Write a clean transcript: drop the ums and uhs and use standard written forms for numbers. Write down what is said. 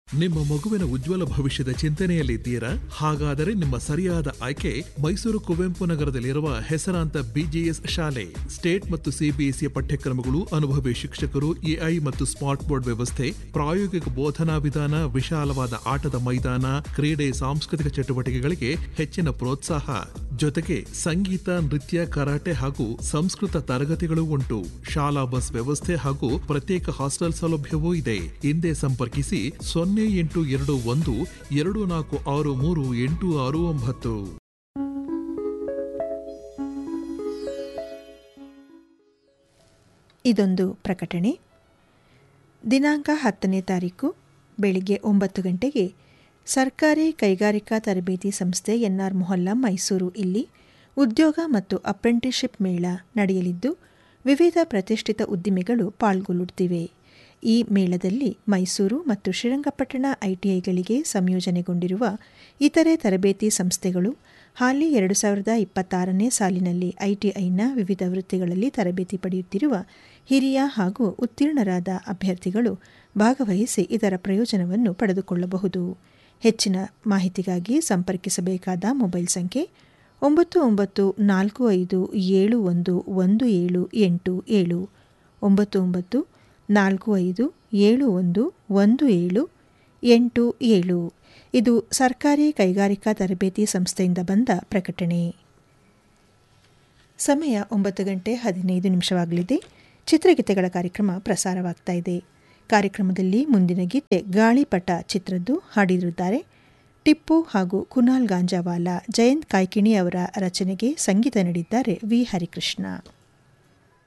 ನಿಮ್ಮ ಮಗುವಿನ ಉಜ್ವಲ ಭವಿಷ್ಯದ ಚಿಂತನೆಯಲ್ಲಿದ್ದೀರಾ? ಹಾಗಾದರೆ ನಿಮ್ಮ ಸರಿಯಾದ ಆಯ್ಕೆ ಮೈಸೂರು ಕುವೆಂಪು ನಗರದಲ್ಲಿರುವ ಹೆಸರಾಂತ ಬಿಜಿಎಸ್ ಶಾಲೆ. ಸ್ಟೇಟ್ ಮತ್ತು ಸಿಬಿಎಸ್ಇ ಪಠ್ಯಕ್ರಮಗಳು, ಅನುಭವಿ ಶಿಕ್ಷಕರು, ಎಐ ಮತ್ತು ಸ್ಮಾರ್ಟ್ ಬೋರ್ಡ್ ವ್ಯವಸ್ಥೆ, ಪ್ರಾಯೋಗಿಕ ಬೋಧನಾ ವಿಧಾನ, ವಿಶಾಲವಾದ ಆಟದ ಮೈದಾನ, ಕ್ರೀಡೆ, ಸಾಂಸ್ಕೃತಿಕ ಚಟುವಟಿಕೆಗಳಿಗೆ ಹೆಚ್ಚಿನ ಪ್ರೋತ್ಸಾಹ. ಜೊತೆಗೆ ಸಂಗೀತ, ನೃತ್ಯ, ಕರಾಟೆ ಹಾಗೂ ಸಂಸ್ಕೃತ ತರಗತಿಗಳು ಉಂಟು. ಶಾಲಾ ಬಸ್ ವ್ಯವಸ್ಥೆ ಹಾಗೂ ಪ್ರತ್ಯೇಕ ಹಾಸ್ಟೆಲ್ ಸೌಲಭ್ಯವೂ ಇದೆ. ಹಿಂದೆ ಸಂಪರ್ಕಿಸಿ 082124638669. ಇದೊಂದು ಪ್ರಕಟಣೆ. ದಿನಾಂಕ 10ನೇ ತಾರೀಕು ಬೆಳಿಗ್ಗೆ 9 ಗಂಟೆಗೆ ಸರ್ಕಾರಿ ಕೈಗಾರಿಕಾ ತರಬೇತಿ ಸಂಸ್ಥೆ ಎನ್ಆರ್ ಮೊಹಲ್ಲಾ ಮೈಸೂರು ಇಲ್ಲಿ ಉದ್ಯೋಗ ಮತ್ತು ಅಪ್ರೆಂಟಿಸ್ಶಿಪ್ ಮೇಳ ನಡೆಯಲಿದ್ದು ವಿವಿಧ ಪ್ರತಿಷ್ಠಿತ ಉದ್ದಿಮೆಗಳು ಪಾಲ್ಗೊಳ್ಳುತ್ತಿವೆ. ಈ ಮೇಳದಲ್ಲಿ ಮೈಸೂರು ಮತ್ತು ಶ್ರೀರಂಗಪಟ್ಟಣ ಐಟಿಐಗಳಿಗೆ ಸಂಯೋಜನೆಗೊಂಡಿರುವ ಇತರೆ ತರಬೇತಿ ಸಂಸ್ಥೆಗಳು ಹಾಲಿ 2026ನೇ ಸಾಲಿನಲ್ಲಿ ಐಟಿಐನ ವಿವಿಧ ವೃತ್ತಿಗಳಲ್ಲಿ ತರಬೇತಿ ಪಡೆಯುತ್ತಿರುವ ಹಿರಿಯ ಹಾಗೂ ಉತ್ತೀರ್ಣರಾದ ಅಭ್ಯರ್ಥಿಗಳು ಭಾಗವಹಿಸಿ ಇದರ ಪ್ರಯೋಜನವನ್ನು ಪಡೆದುಕೊಳ್ಳಬಹುದು. ಹೆಚ್ಚಿನ ಮಾಹಿತಿಗಾಗಿ ಸಂಪರ್ಕಿಸಬೇಕಾದ ಮೊಬೈಲ್ ಸಂಖ್ಯೆ 9945711787 9945711787. ಇದು ಸರ್ಕಾರಿ ಕೈಗಾರಿಕಾ ತರಬೇತಿ ಸಂಸ್ಥೆಯಿಂದ ಬಂದ ಪ್ರಕಟಣೆ. ಸಮಯ 9:15 ಚಿತ್ರಗೀತೆಗಳ ಕಾರ್ಯಕ್ರಮ ಪ್ರಸಾರವಾಗ್ತಾ ಇದೆ. ಕಾರ್ಯಕ್ರಮದಲ್ಲಿ ಮುಂದಿನ ಗೀತೆ ಗಾಳಿಪಟ ಚಿತ್ರದ್ದು. ಹಾಡಿರುತ್ತಾರೆ ಟಿಪ್ಪು ಹಾಗೂ ಕುನಾಲ್ ಗಾಂಜಾವಾಲಾ. ಜಯಂತ್ ಕಾಯ್ಕಿಣಿ ಅವರ ರಚನೆಗೆ ಸಂಗೀತ ನೀಡಿದ್ದಾರೆ ವಿ ಹರಿಕೃಷ್ಣ.